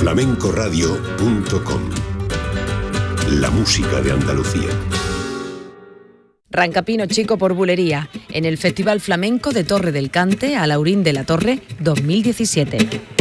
flamencoradio.com. La música de Andalucía. Rancapino Chico por Bulería, en el Festival Flamenco de Torre del Cante a Laurín de la Torre 2017.